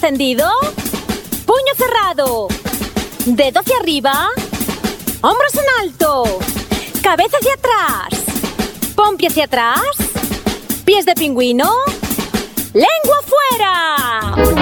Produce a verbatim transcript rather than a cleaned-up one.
encendido. Puño cerrado. Dedo hacia arriba. Hombros en alto. Cabeza hacia atrás. Pompi hacia atrás. Pies de pingüino. ¡Lengua fuera!